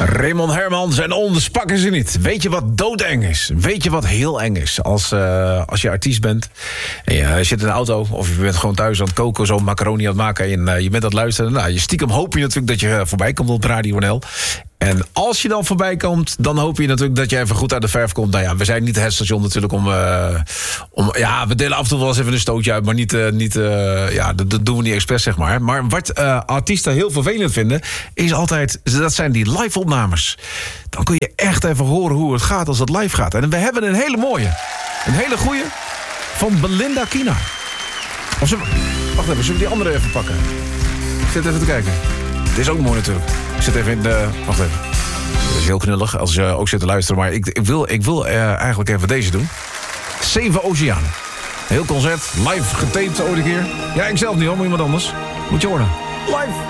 Raymond Hermans en Ons pakken ze niet. Weet je wat doodeng is? Weet je wat heel eng is? Als je artiest bent en je zit in de auto of je bent gewoon thuis aan het koken, zo macaroni aan het maken en je bent aan het luisteren. Nou, je stiekem hoop je natuurlijk dat je voorbij komt op Radio NL. En als je dan voorbij komt, dan hoop je natuurlijk dat je even goed uit de verf komt. Nou ja, we zijn niet het station natuurlijk om ja, we delen af en toe wel eens even een stootje uit, maar dat doen we niet expres, zeg maar. Maar wat artiesten heel vervelend vinden, is altijd, dat zijn die live-opnames. Dan kun je echt even horen hoe het gaat als het live gaat. En we hebben een hele mooie, een hele goeie, van Belinda Kina. Wacht even, zullen we die andere even pakken? Ik zit even te kijken. Dit is ook mooi natuurlijk. Ik zit even in de... Wacht even. Dat is heel knullig als je ook zit te luisteren. Maar ik wil eigenlijk even deze doen. 7 Oceaan. Heel concert. Live getaped ooit een keer. Ja, ik zelf niet hoor, maar iemand anders. Moet je horen. Live.